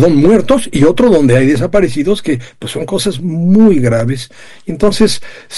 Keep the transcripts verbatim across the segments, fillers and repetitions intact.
perdón, muertos, y otro donde hay desaparecidos, que pues son cosas muy graves. Entonces,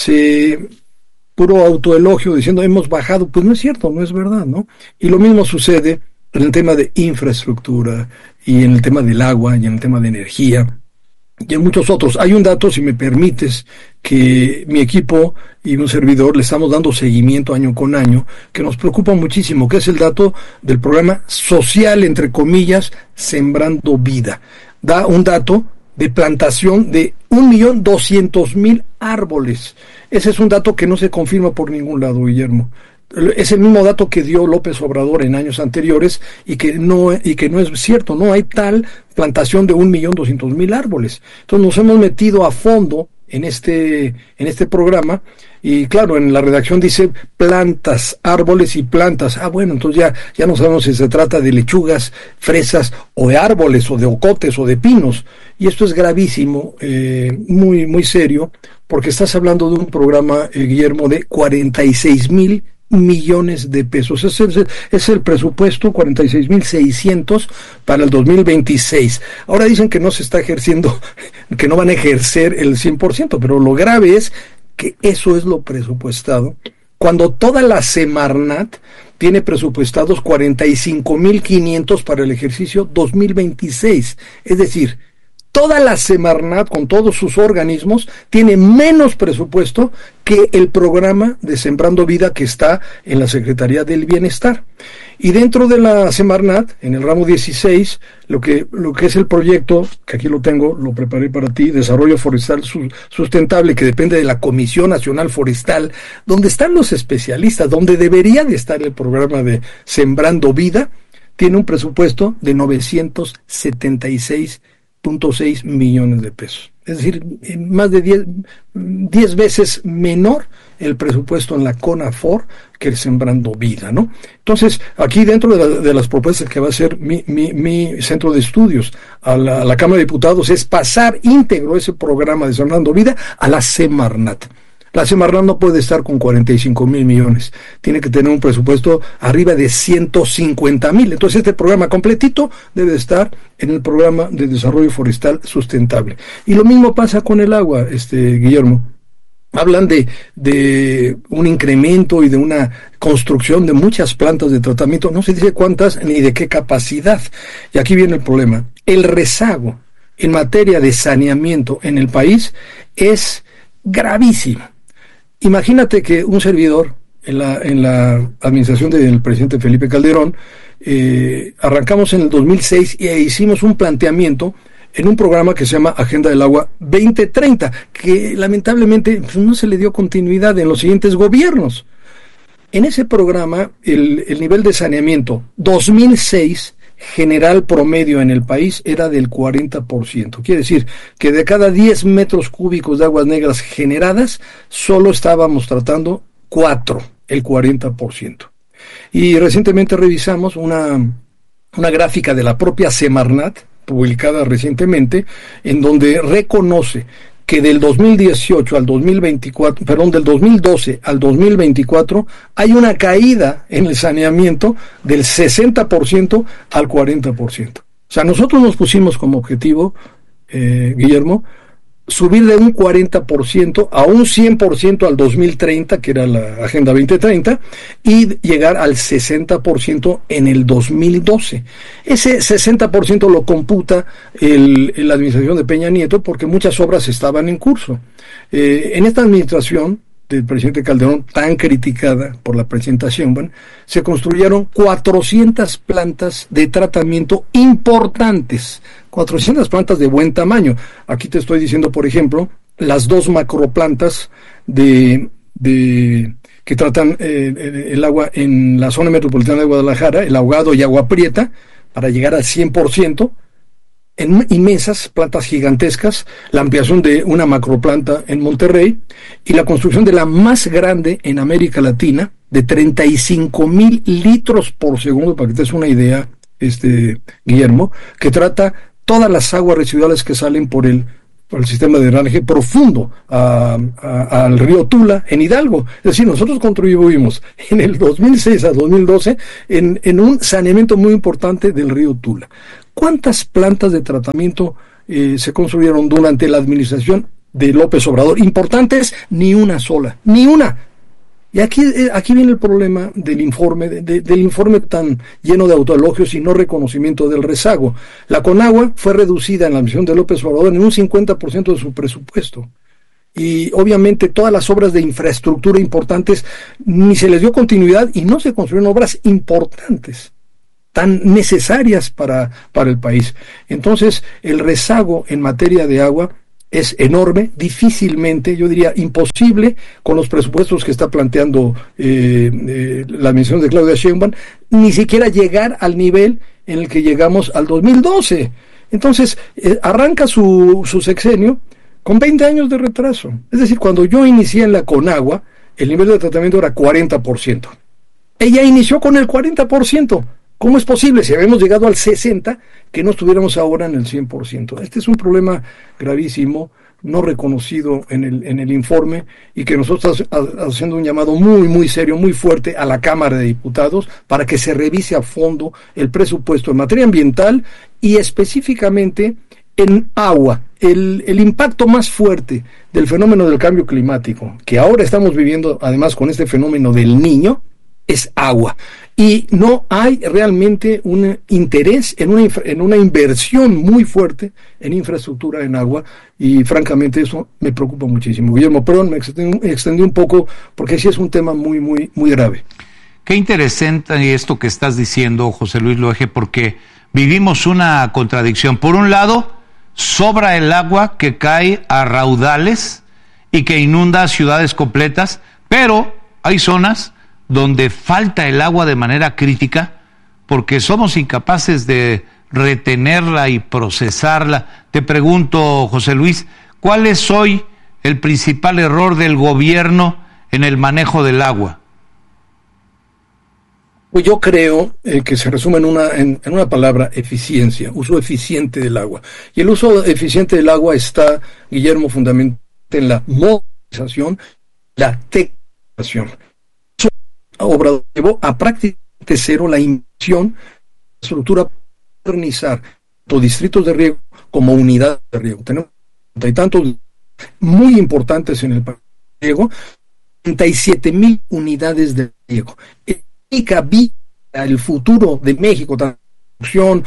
se puro autoelogio diciendo hemos bajado, pues no es cierto, no es verdad, ¿no? Y lo mismo sucede en el tema de infraestructura, y en el tema del agua, y en el tema de energía, y en muchos otros. Hay un dato, si me permites, que mi equipo y un servidor le estamos dando seguimiento año con año, que nos preocupa muchísimo, que es el dato del programa social, entre comillas, Sembrando Vida. Da un dato de plantación de un millón doscientos mil árboles. Ese es un dato que no se confirma por ningún lado, Guillermo. Es el mismo dato que dio López Obrador en años anteriores y que no y que no es cierto. No hay tal plantación de un millón doscientos mil árboles. Entonces nos hemos metido a fondo en este en este programa, y claro, en la redacción dice plantas, árboles y plantas. Ah, bueno, entonces ya ya no sabemos si se trata de lechugas, fresas, o de árboles, o de ocotes, o de pinos. Y esto es gravísimo, eh, muy muy serio, porque estás hablando de un programa, eh, Guillermo, de cuarenta y seis mil millones de pesos. Es el, es el presupuesto, cuarenta y seis mil seiscientos para el dos mil veintiséis. Ahora dicen que no se está ejerciendo, que no van a ejercer el cien por ciento, pero lo grave es que eso es lo presupuestado, cuando toda la Semarnat tiene presupuestados cuarenta y cinco mil quinientos para el ejercicio dos mil veintiséis. Es decir, toda la Semarnat, con todos sus organismos, tiene menos presupuesto que el programa de Sembrando Vida que está en la Secretaría del Bienestar. Y dentro de la Semarnat, en el ramo dieciséis, lo que, lo que es el proyecto, que aquí lo tengo, lo preparé para ti, Desarrollo Forestal Sustentable, que depende de la Comisión Nacional Forestal, donde están los especialistas, donde debería de estar el programa de Sembrando Vida, tiene un presupuesto de novecientos setenta y seis punto seis millones de pesos. Es decir, más de diez veces menor el presupuesto en la CONAFOR que el Sembrando Vida, ¿no? Entonces, aquí dentro de, la, de las propuestas que va a hacer mi, mi, mi centro de estudios a la, a la Cámara de Diputados es pasar íntegro ese programa de Sembrando Vida a la Semarnat. La Semarnat no puede estar con cuarenta y cinco mil millones, tiene que tener un presupuesto arriba de ciento cincuenta mil. Entonces este programa completito debe estar en el programa de Desarrollo Forestal Sustentable. Y lo mismo pasa con el agua, este Guillermo. Hablan de, de un incremento y de una construcción de muchas plantas de tratamiento, no se dice cuántas ni de qué capacidad. Y aquí viene el problema. El rezago en materia de saneamiento en el país es gravísimo. Imagínate que un servidor en la, en la administración del presidente Felipe Calderón, eh, arrancamos en el dos mil seis e hicimos un planteamiento en un programa que se llama Agenda del Agua veinte treinta, que lamentablemente pues, no se le dio continuidad en los siguientes gobiernos. En ese programa, el, el nivel de saneamiento dos mil seis general promedio en el país era del cuarenta por ciento. Quiere decir que de cada diez metros cúbicos de aguas negras generadas, solo estábamos tratando cuatro, el cuarenta por ciento. Y recientemente revisamos una, una gráfica de la propia Semarnat, publicada recientemente, en donde reconoce que del dos mil dieciocho al dos mil veinticuatro, perdón, del dos mil doce al dos mil veinticuatro hay una caída en el saneamiento del sesenta por ciento al cuarenta por ciento. O sea, nosotros nos pusimos como objetivo, eh, Guillermo, subir de un cuarenta por ciento a un cien por ciento al dos mil treinta, que era la Agenda veinte treinta, y llegar al sesenta por ciento en el dos mil doce. Ese sesenta por ciento lo computa el, la administración de Peña Nieto porque muchas obras estaban en curso. Eh, en esta administración del presidente Calderón, tan criticada por la presidenta Sheinbaum, se construyeron cuatrocientas plantas de tratamiento importantes, cuatrocientas plantas de buen tamaño. Aquí te estoy diciendo, por ejemplo, las dos macroplantas de, de que tratan eh, el agua en la zona metropolitana de Guadalajara, el ahogado y agua prieta, para llegar al cien por ciento, en inmensas plantas gigantescas, la ampliación de una macroplanta en Monterrey y la construcción de la más grande en América Latina, de treinta y cinco mil litros por segundo, para que te des una idea, este Guillermo, que trata todas las aguas residuales que salen por el, por el sistema de drenaje profundo a, a, al río Tula, en Hidalgo. Es decir, nosotros contribuimos en el dos mil seis a dos mil doce en, en un saneamiento muy importante del río Tula. ¿Cuántas plantas de tratamiento eh, se construyeron durante la administración de López Obrador? Importantes, ni una sola, ni una. Y aquí, aquí viene el problema del informe, de, de, del informe tan lleno de autoelogios y no reconocimiento del rezago. La Conagua fue reducida en la administración de López Obrador en un cincuenta por ciento de su presupuesto. Y obviamente todas las obras de infraestructura importantes ni se les dio continuidad y no se construyeron obras importantes, tan necesarias para, para el país. Entonces, el rezago en materia de agua es enorme, difícilmente, yo diría imposible, con los presupuestos que está planteando eh, eh, la administración de Claudia Sheinbaum, ni siquiera llegar al nivel en el que llegamos al dos mil doce. Entonces, eh, arranca su, su sexenio con veinte años de retraso. Es decir, cuando yo inicié en la Conagua, el nivel de tratamiento era cuarenta por ciento. Ella inició con el cuarenta por ciento. ¿Cómo es posible, si habíamos llegado al sesenta por ciento, que no estuviéramos ahora en el cien por ciento? Este es un problema gravísimo, no reconocido en el, en el informe, y que nosotros estamos haciendo un llamado muy, muy serio, muy fuerte a la Cámara de Diputados para que se revise a fondo el presupuesto en materia ambiental y específicamente en agua. El, el impacto más fuerte del fenómeno del cambio climático, que ahora estamos viviendo además con este fenómeno del Niño, es agua. Y no hay realmente un interés en una, en una inversión muy fuerte en infraestructura en agua, y francamente eso me preocupa muchísimo. Guillermo, perdón, me extendí, me extendí un poco, porque sí es un tema muy, muy, muy grave. Qué interesante esto que estás diciendo, José Luis Loeje, porque vivimos una contradicción. Por un lado, sobra el agua que cae a raudales y que inunda ciudades completas, pero hay zonas donde falta el agua de manera crítica porque somos incapaces de retenerla y procesarla. Te pregunto, José Luis, ¿cuál es hoy el principal error del gobierno en el manejo del agua? Pues yo creo eh, que se resume en una, en, en una palabra: eficiencia, uso eficiente del agua. Y el uso eficiente del agua está, Guillermo, fundamentalmente en la modernización, la tecnificación. Obrador llevó a prácticamente cero la inversión en estructura para modernizar tanto distritos de riego como unidades de riego. Tenemos treinta y tantos muy importantes en el país de riego, treinta y siete mil unidades de riego. El futuro de México, producción,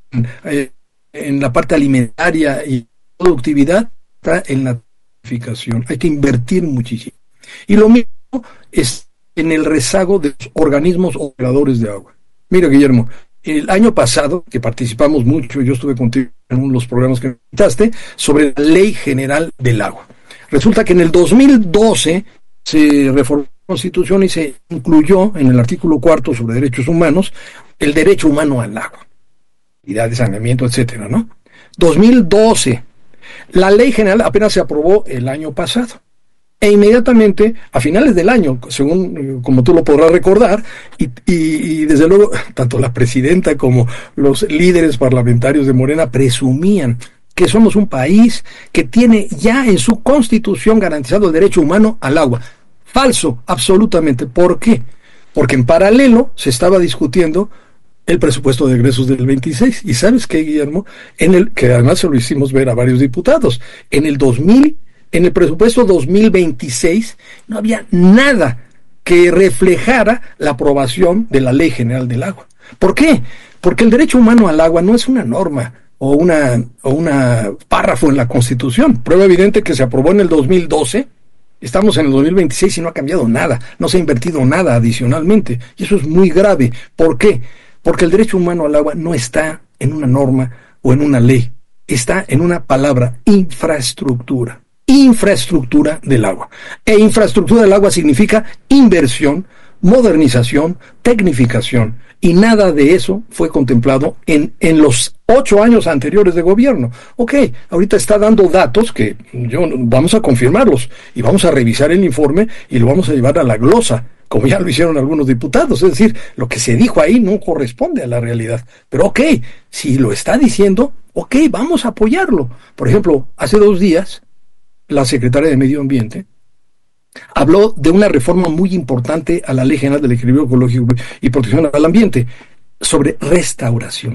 eh, en la parte alimentaria y productividad, está en la tecnificación. Hay que invertir muchísimo. Y lo mismo es en el rezago de los organismos operadores de agua. Mira, Guillermo, el año pasado, que participamos mucho, yo estuve contigo en uno de los programas que me invitaste, sobre la Ley General del Agua. Resulta que en el dos mil doce se reformó la Constitución y se incluyó en el artículo cuarto sobre derechos humanos el derecho humano al agua, de saneamiento, etcétera, ¿no? dos mil doce. La Ley General apenas se aprobó el año pasado. E inmediatamente, a finales del año, según como tú lo podrás recordar, y, y, y desde luego, tanto la presidenta como los líderes parlamentarios de Morena presumían que somos un país que tiene ya en su constitución garantizado el derecho humano al agua. Falso, absolutamente. ¿Por qué? Porque en paralelo se estaba discutiendo el presupuesto de egresos del veintiséis. Y ¿sabes qué, Guillermo? En el que además se lo hicimos ver a varios diputados. En el dos mil En el presupuesto dos mil veintiséis no había nada que reflejara la aprobación de la Ley General del Agua. ¿Por qué? Porque el derecho humano al agua no es una norma o una o una párrafo en la Constitución. Prueba evidente que se aprobó en el dos mil doce, estamos en el dos mil veintiséis y no ha cambiado nada, no se ha invertido nada adicionalmente. Y eso es muy grave. ¿Por qué? Porque el derecho humano al agua no está en una norma o en una ley, está en una palabra: infraestructura. Infraestructura del agua. E infraestructura del agua significa inversión, modernización, tecnificación, y nada de eso fue contemplado en, en los ocho años anteriores de gobierno. Ok, ahorita está dando datos que yo, vamos a confirmarlos y vamos a revisar el informe y lo vamos a llevar a la glosa, como ya lo hicieron algunos diputados. Es decir, lo que se dijo ahí no corresponde a la realidad. Pero ok, si lo está diciendo, ok, vamos a apoyarlo. Por ejemplo, hace dos días la secretaria de Medio Ambiente habló de una reforma muy importante a la Ley General del Equilibrio Ecológico y Protección al Ambiente sobre restauración.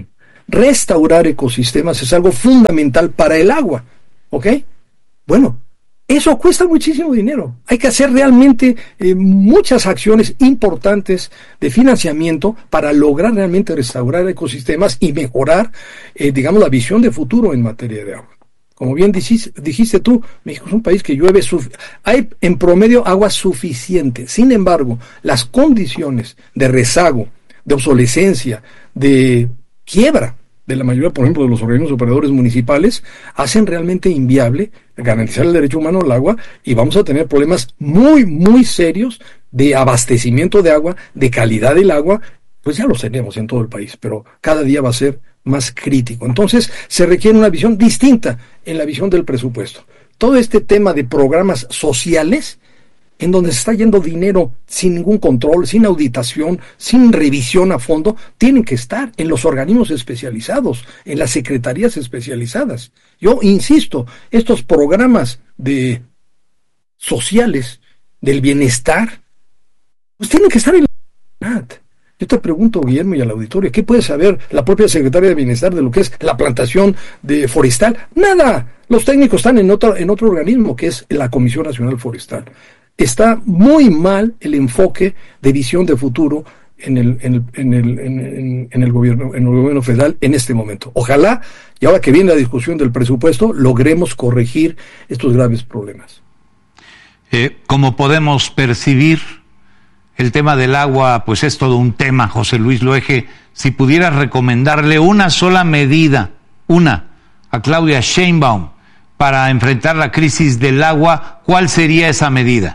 restaurar ecosistemas es algo fundamental para el agua, ¿ok? Bueno, eso cuesta muchísimo dinero. Hay que hacer realmente eh, muchas acciones importantes de financiamiento para lograr realmente restaurar ecosistemas y mejorar, eh, digamos, la visión de futuro en materia de agua. Como bien dijiste, dijiste tú, México es un país que llueve, suf- hay en promedio agua suficiente. Sin embargo, las condiciones de rezago, de obsolescencia, de quiebra de la mayoría, por ejemplo, de los organismos operadores municipales, hacen realmente inviable garantizar el derecho humano al agua, y vamos a tener problemas muy, muy serios de abastecimiento de agua, de calidad del agua. Pues ya los tenemos en todo el país, pero cada día va a ser más crítico. Entonces, se requiere una visión distinta en la visión del presupuesto. Todo este tema de programas sociales, en donde se está yendo dinero sin ningún control, sin auditación, sin revisión a fondo, tienen que estar en los organismos especializados, en las secretarías especializadas. Yo insisto, estos programas de sociales, del bienestar, pues tienen que estar en la comunidad. Yo te pregunto, Guillermo, y al auditorio, ¿qué puede saber la propia secretaria de Bienestar de lo que es la plantación de forestal? ¡Nada! Los técnicos están en otro, en otro organismo, que es la Comisión Nacional Forestal. Está muy mal el enfoque de visión de futuro en el, en el, en el, en, en, en el gobierno, en el gobierno federal en este momento. Ojalá, y ahora que viene la discusión del presupuesto, logremos corregir estos graves problemas. Eh, como podemos percibir, el tema del agua, pues es todo un tema, José Luis Loeje. Si pudieras recomendarle una sola medida, una, a Claudia Sheinbaum, para enfrentar la crisis del agua, ¿cuál sería esa medida?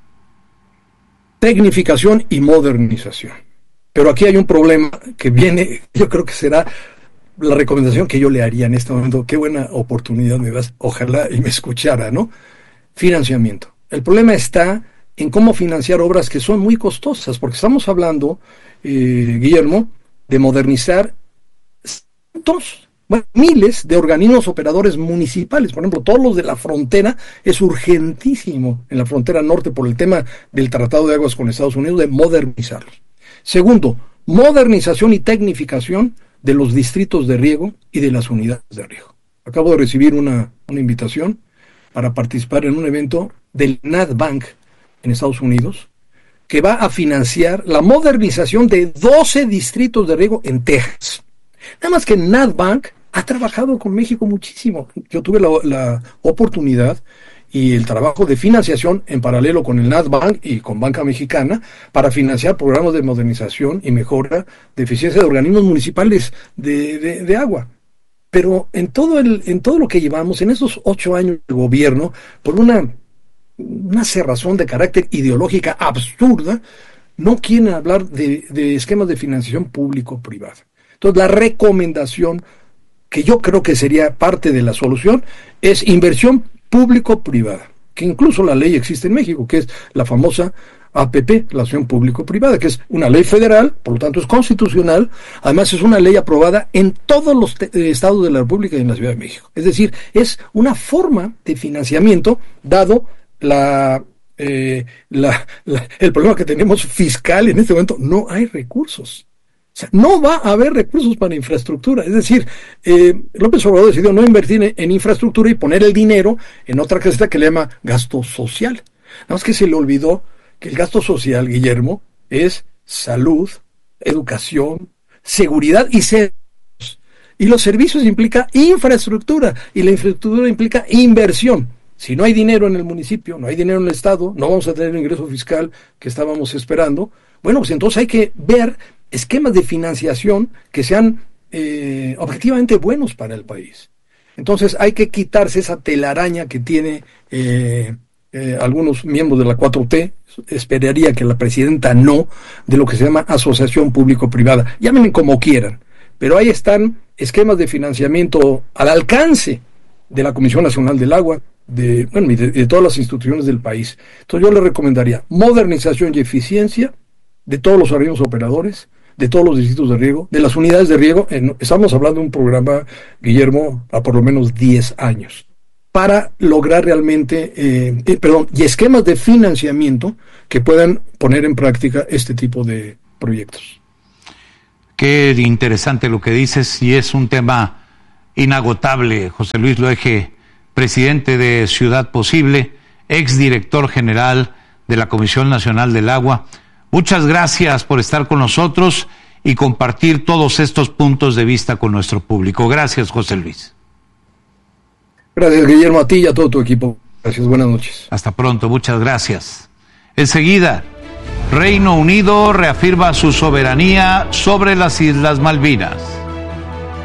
Tecnificación y modernización. Pero aquí hay un problema que viene, yo creo que será la recomendación que yo le haría en este momento. Qué buena oportunidad me das, ojalá y me escuchara, ¿no? Financiamiento. El problema está en cómo financiar obras que son muy costosas, porque estamos hablando, eh, Guillermo, de modernizar cientos, bueno, miles de organismos operadores municipales. Por ejemplo, todos los de la frontera, es urgentísimo en la frontera norte por el tema del Tratado de Aguas con Estados Unidos de modernizarlos. Segundo, modernización y tecnificación de los distritos de riego y de las unidades de riego. Acabo de recibir una, una invitación para participar en un evento del NatBank en Estados Unidos, que va a financiar la modernización de doce distritos de riego en Texas. Nada más que NatBank ha trabajado con México muchísimo. Yo tuve la, la oportunidad y el trabajo de financiación en paralelo con el NatBank y con Banca Mexicana para financiar programas de modernización y mejora de eficiencia de organismos municipales de, de, de agua. Pero en todo, el, en todo lo que llevamos, en estos ocho años de gobierno, por una... una cerrazón de carácter ideológica absurda, no quieren hablar de, de esquemas de financiación público-privada. Entonces, la recomendación, que yo creo que sería parte de la solución, es inversión público-privada, que incluso la ley existe en México, que es la famosa A P P, la acción público-privada, que es una ley federal, por lo tanto es constitucional, además es una ley aprobada en todos los te- estados de la República y en la Ciudad de México. Es decir, es una forma de financiamiento dado La, eh, la, la, el problema que tenemos fiscal en este momento. No hay recursos, o sea, no va a haber recursos para infraestructura. Es decir, eh, López Obrador decidió no invertir en, en infraestructura y poner el dinero en otra caseta que le llama gasto social. Nada más que se le olvidó que el gasto social, Guillermo, es salud, educación, seguridad y servicios. Y los servicios implica infraestructura, y la infraestructura implica inversión. Si no hay dinero en el municipio, no hay dinero en el Estado, no vamos a tener el ingreso fiscal que estábamos esperando. Bueno, pues entonces hay que ver esquemas de financiación que sean eh, objetivamente buenos para el país. Entonces hay que quitarse esa telaraña que tiene eh, eh, algunos miembros de la cuatro T, esperaría que la presidenta no, de lo que se llama asociación público-privada. Llámenme como quieran, pero ahí están esquemas de financiamiento al alcance de la Comisión Nacional del Agua, de, bueno, de, de todas las instituciones del país. Entonces yo le recomendaría modernización y eficiencia de todos los organismos operadores, de todos los distritos de riego, de las unidades de riego. En, estamos hablando de un programa, Guillermo, a por lo menos diez años, para lograr realmente, eh, eh, perdón, y esquemas de financiamiento que puedan poner en práctica este tipo de proyectos. Qué interesante lo que dices, y es un tema inagotable. José Luis Loege, presidente de Ciudad Posible, exdirector general de la Comisión Nacional del Agua. Muchas gracias por estar con nosotros y compartir todos estos puntos de vista con nuestro público. Gracias, José Luis. Gracias, Guillermo, a ti y a todo tu equipo. Gracias, buenas noches. Hasta pronto, muchas gracias. Enseguida, Reino Unido reafirma su soberanía sobre las Islas Malvinas.